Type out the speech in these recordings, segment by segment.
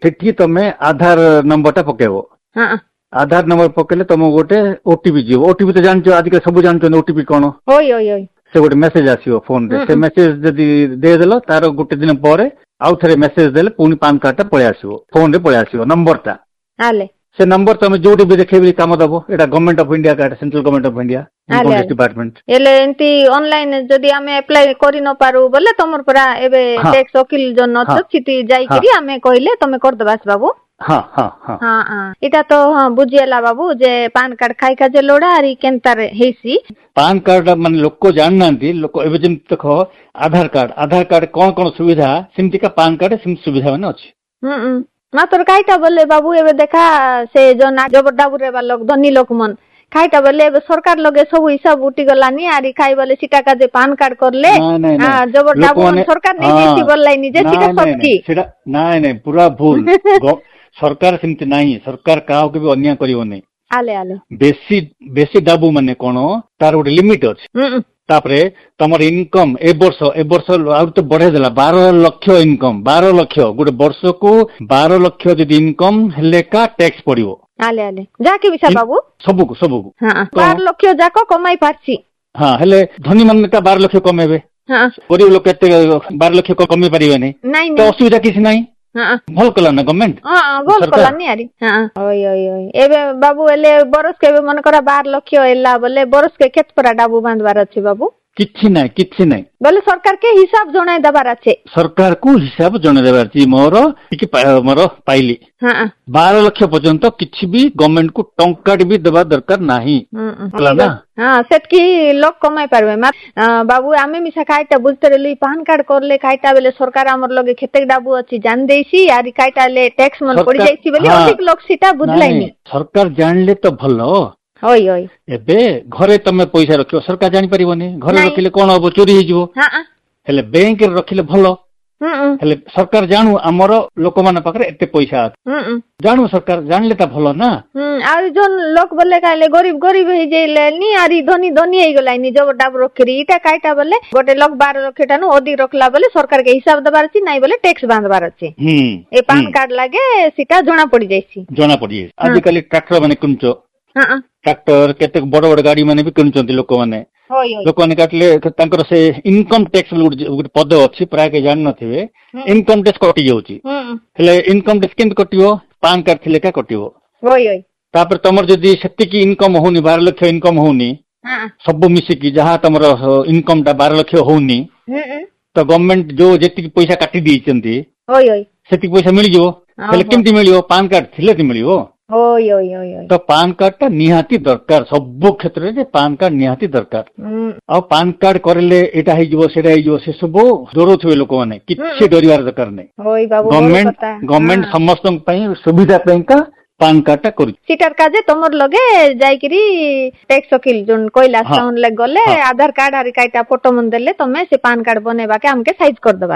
सेठी तमे आधार नंबर टा पकेबो आधार नंबर पकेले तुम गोटे ओटीपी जीव ओटीपी तो जानचो आजकल सब जानचो ओटीपी कौन से गोटे मेसेज आसीबो फोन रे से मेसेज जदी दे देलो तार गोटे दिन पर आउ थे मेसेज देले पुनी पान कार्ड टा पळे आसीबो फोन रे पळे आसीबो नंबर टा से नंबर तुम जोटी भी देखेबी काम दबो एटा गवर्नमेंट ऑफ इंडिया का central government of India income department एले एंती ऑनलाइन जदी हमें अप्लाई करि न पारू बोले तमर परा एबे टैक्स वकील जो न छिति जाई करी हमें कहले तमे कर दबास बाबू इटा तो बुझिएला बाबू जे पान कार्ड खाई का जे लोड़ा आरी केनतार हेसी पान कार्ड माने लोक जान नांती लोक एबे जेम देखो आधार कार्ड कोन सुविधा सिमती का पान कार्ड सिम सुविधा माने अछि मात्र काईटा बोले बाबू एबे देखा से जो ना जबर डाबुरे बा लोग धनी लोक मन खाईटा बोले एबे सरकार लगे सब हिसाब उठी गलानी आरी खाई बोले सीटा का जे पान कार्ड करले जबर डाबु मन सरकार नै देसी बोललाई नि जे सीटा सबकी सीटा नै पूरा भूल सरकार सिमती नाही सरकार काहो के भी अन्याय करिवो नै आले बेसी डाबू माने कोनो तार गोटे लिमिट अछि तापरे तमर इनकम ए वर्ष आउ तो बढ़े देला 12 लाख इनकम 12 लाख गोटे वर्ष को 12 लाख जदी इनकम हेले का टैक्स पड़िवो आले जाके विसा बाबू सबको 12 लाख जाको कमाई पारछि हेले धनी मन का 12 लाख कमेबे गरीब लोक केते 12 लाख कमे परिबे नै तो असुविधा किछ नै भल कला ना गवर्नमेंट भल कला नि यारी ओय एबे बाबू एले बरस के मन करा 12 लाख एला बोले बरस के केत परा डाबू बांधबार अछि बाबू किछि नै बोले सरकार के हिसाब जणाय दबार अछि सरकार को हिसाब जणाय दबार अछि मोर पाइली 12 लाख पर्यंत किछि भी गवर्नमेंट को टंका भी दबा दरकार नाही कला ना सेटकी लोक कमाई पारबे बाबू आमे मिसा काईटा बुझते रहली पान कार्ड करले काईटा बेले सरकार हमर लगे खेते डाबू अछि जान देसी यारी काईटा ले टैक्स मन पड़ी जाईसी बोली अधिक लोक सीटा बुझलाइनी सरकार जानले तो भलो ओय एबे घरे तमे पैसा रखियो सरकार जानि परिबोनी घरे रखिले कोन हो चोरी हे जिवो हेले बैंक रे रखिले भलो हेले सरकार जानू हमर लोक माने पाखरे एते पैसा जानू सरकार जानले त भलो ना आ जोन लोक बोले काले गरीब हे जेले नि आरी धनी हे गलाइनी जब डाब रखरी इटा काईटा बोले गोटे लोक 12 लाख टानु ओदी रखला बोले सरकार के हिसाब दबार अछि नै बोले टैक्स बांधबार अछि ए पान कार्ड लागे सीटा जणा पड़ी जाईसी आजकल ट्रैक्टर माने कुंचो ट्रैक्टर केते बड़ गाड़ी माने भी किनुचंती लोक माने काटले तांकर से इनकम टैक्स गोटे पद अछि प्राय के जान नथिबे इनकम टैक्स कटि जाउची हेले इनकम टैक्स केन कटियो पान कार्ड थिले का कटियो तापर तमर जदी सेति की इनकम होनी 12 लाख इनकम होनी सब मिसी की जहां तमर इनकम ता 12 लाख होनी तो गवर्नमेंट जो जेति पैसा काटि दिचंती सेति पैसा मिल जो हेले केमति मिलियो पान कार्ड थिले ति मिलियो तो पान कार्ड टा निहाती दरकार सब क्षेत्र में पान कार्ड निहाती दरकार आ पान कार्ड करले एटा हे जिवो सेटा हे जिवो से सब डरो थवे लोक माने किछि डरिवार दरकार नै गवर्नमेंट समस्त पई सुविधा पई का पान कार्ड टा करू सीटर काजे तमर लगे जाईकरी टैक्स वकील जोन कोइला साउन ले गले आधार कार्ड आरी काईटा फोटो मन देले तमे से पान कार्ड बनेबा के हमके साइज कर दबा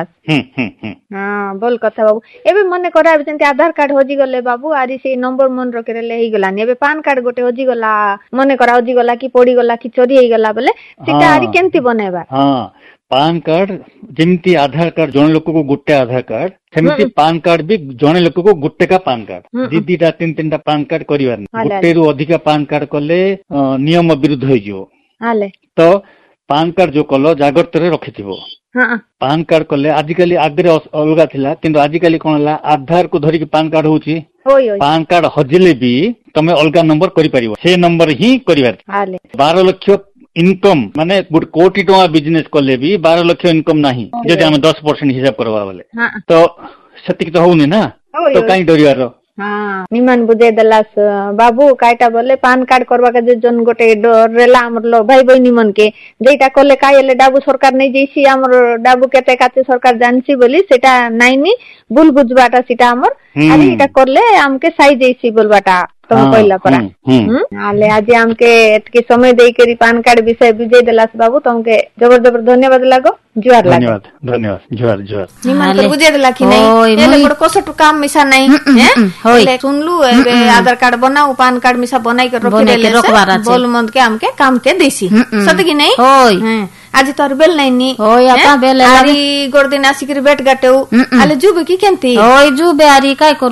हां बोल कथा बाबू एबे मने करा जेंति आधार कार्ड होजी गले बाबू आरी से नंबर मन रखे ले ही गलानी एबे पान कार्ड गोटे होजी गला मने करा होजी गला की पड़ी गला की चोरी हे गला बोले सीटा आरी केंति बनेबा हां पान कार्ड जेमती आधार कार्ड जण लोक को गुट्टे आधार कार्ड सेमती पान कार्ड भी जण लोक को गुट्टे का पान कार्ड दीदीटा तीन टा पान कार्ड करिवार गुट्टे रु अधिक पान कार्ड कले नियम विरुद्ध होई जिवो तो पान कार्ड जो कलो जागृत रे रखिथिबो पान कार्ड कले आजिकली आगरे अलगा थिला किंतु आजिकली कोन ला आधार को धरि के पान कार्ड होची पान कार्ड हजिले भी तमे अलगा नंबर करि परिबो से नंबर ही करिवार 12 लाख इनकम माने गुड कोटी टका बिजनेस कले भी 12 लाख इनकम नाही जदि हम 10% हिसाब करबा बोले तो सतिक तो होउनी ना तो काई डरियार निमन बुझे दलास बाबू काईटा बोले पान कार्ड करबा के जन गोटे डर रेला हमर लो भाई बहिनी मन के जेटा कले कायले डाबू सरकार नै जैसी हमर डाबू केते काते सरकार जानसी बोली सेटा नाइनी बुल बुझबाटा सीटा हमर आरी एटा करले हमके साई जैसी बोलबाटा तुम कहला परा आले आज हमके एतके समय देई करी पान कार्ड विषय बुझे दलास बाबू तुमके जबर धन्यवाद लागो जुआर लाग धन्यवाद जुआर निमन कर बुझे दला कि नै एले बड़ कोसटु काम मिसा नै हैं सुनलु एबे आधार कार्ड बनाऊ पान कार्ड मिसा बनाई के रखले बोल मंद के हमके काम के देसी सत कि नै होय आज तोर बेल नै नी होय आता बेल आरी गोर दिन आसी के बेट गाटेऊ आले जुबे की केंती होय जुबे आरी काय